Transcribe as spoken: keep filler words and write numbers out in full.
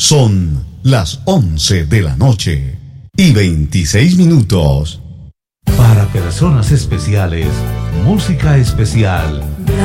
Son las once de la noche y veintiséis minutos. Para personas especiales, música especial.